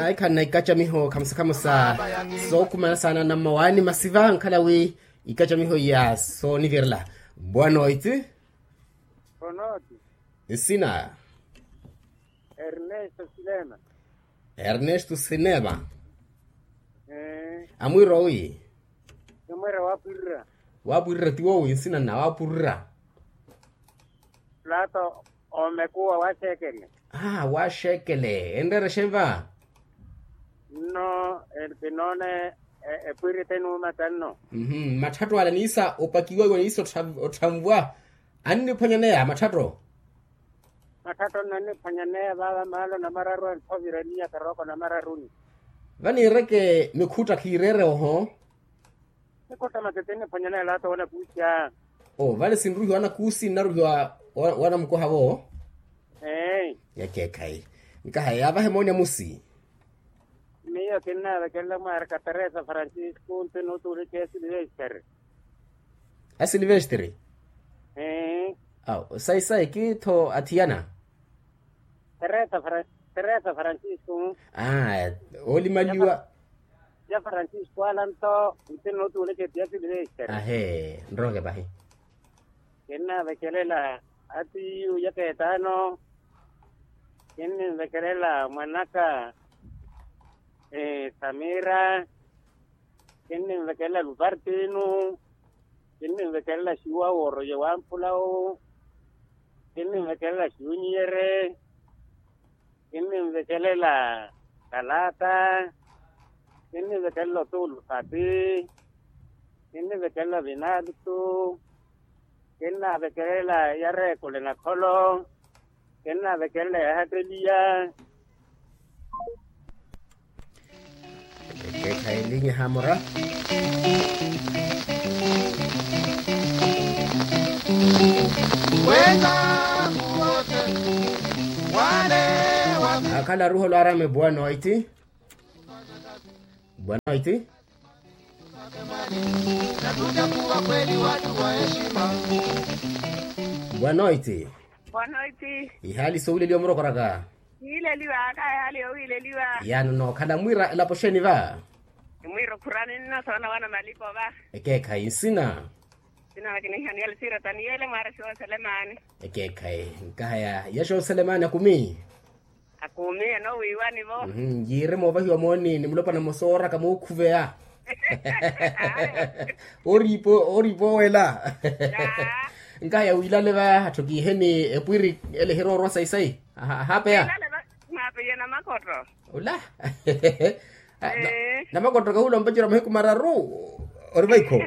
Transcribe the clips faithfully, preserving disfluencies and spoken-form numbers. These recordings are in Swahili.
na ikana ikacha miho kamsa kamsa so kumana sana na mawani masiva nkalawi ikacha miho ya so niverla boa noite. Boa noite. Ensina Ernesto Cinema. Ernesto Cinema. Eh, Amwiro ui numero wapurra. wapurra tiwo ensina na wapurra Plato omekuwa wachekele. ah wa shekele endere sheva No, el que no ne e purite no matano. mhm matatu ala nisa opakiwa wa nisa otambwa anni ponyane ya matatu Matato nani panyane baba malo na mararu en povirania karoko na mararuni. vani reke mikuta kirere oho Nikota matetene panyane lato wana pucha. oh vale sinruhi wana kusi naruhi wa wana mko havo Eh, yake kai nikaha yaba hemonya musi mio que nada que la marca Teresa Francisco un no tuve que silvestre. a silvestre Eh, au sai sai ki to atiana Teresa Fra Teresa Francisco ah oli maliwa ya Francisco Alanto un no tuve que silvestre. ah he nroge bahi Que nada que la ati ya que tano tienen de querer la manaka eh Samira tienen de querer la Lubartino tienen de querer la Chihuahua o Royewan Pulao tienen de querer la Chuñere tienen de querer la Calata tienen de querer los Tulfati tienen de querer la Vinalto tienen de querer la Yarre Colenacolo tienen de querer la Atelia. ke kai lingi hamora Weza wote wale wa akala ruho lara me boa noite boa noite nakuja kuwa kweli watu wa heshima. boa noite Boa noite. ihali so ule liomro koraka Ile liwa ka hali o ile liwa. yana no kala mwira la posheni va Mwiro kurani na sana wana maliko ba. eke kai sina Sina lakini hani ile sira tani ile mara sho selemani. eke kai nkaya yasho selemani kumi Akumi no wiwani bo. mhm yire mo bahi omoni ni mulopa na mosora kama ukuvea oripo oripo wela nkaya wilale ba hatoki heni epwiri ele heroro sai sai hapa ya Ile mape yana makotro. Ula. Eh. Na makoto ka hulo mbajira mahiku mararu. Oribaiko.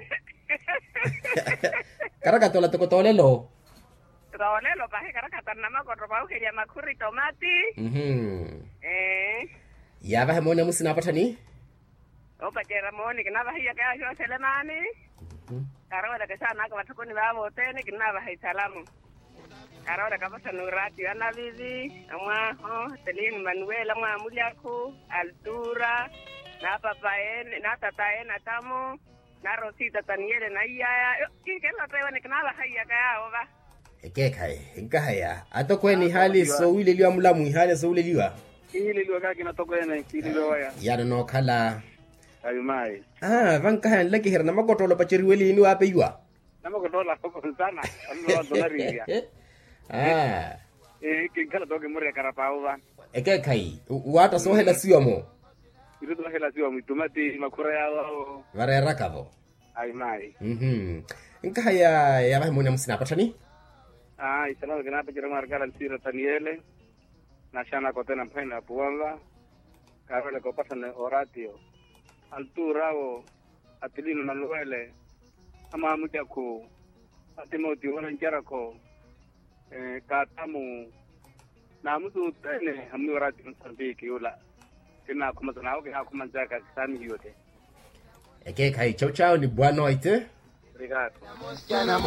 Karaka tola toko tolelo. Tole lo bahe karaka tanna makotro ba ukeria makuri tomati. Mhm. Eh. Ya ba hemona musina patani? Opa jera moni kina bahe ya ka sho selemani. Karo da kesana ka batukuni ba motene kina bahe salamu. Karo da kapasa nurati ana vivi amwa ho Selin Manuel amwa muliaku Altura na papaen na tataen na tamo na Rosita Taniele na iya kinke la trewa ni kana haya kaya ova Eke kai, nkaya. Ato kweni hali so wile liwa mulamu hali so wile liwa. Ili liwa kaki na toko ene ili liwa ya Ya no kala. ayumai. Ah, van kaya laki herna makoto lo pacheri weli ni wape yua. Nama ko tola ko sana. Allah donari ya. Ah. Eh kinkala toke muri karapao ba. Eke kai, wata so hela siwa mo. Itu to hela siwa mitumati makura ya wao. Vare rakavo. Ayumai. Mhm. Nkaya ya ba hemona musina patani? Ah, isana gana pa jira marka al sira Taniele. Na shana ko tena mpenda puanga. Karole ko pasane oratio. Altura o Atilino Manuele. Ama muja ko Atimoti wala njara ko eh katamu na mtu tene hamni orati Mozambique yola. Kina kuma tanao kina kuma zaka sami yote. Eke kai chau chau ni boa noite. Obrigado. Yana